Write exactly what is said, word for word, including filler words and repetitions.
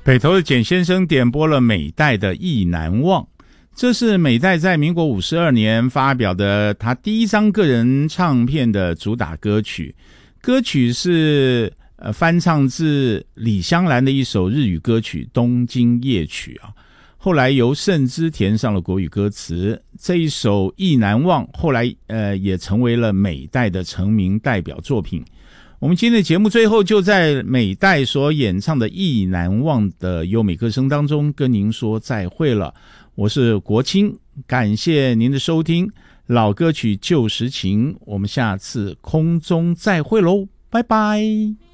北投的简先生点播了美代的《意难忘》，这是美代在民国五十二年发表的他第一张个人唱片的主打歌曲。歌曲是呃翻唱自李香兰的一首日语歌曲《东京夜曲》啊，后来由盛之填上了国语歌词。这一首《意难忘》后来呃也成为了美代的成名代表作品。我们今天的节目最后就在美代所演唱的《意难忘》的优美歌声当中跟您说再会了。我是国清，感谢您的收听，老歌曲旧时情，我们下次空中再会喽，拜拜。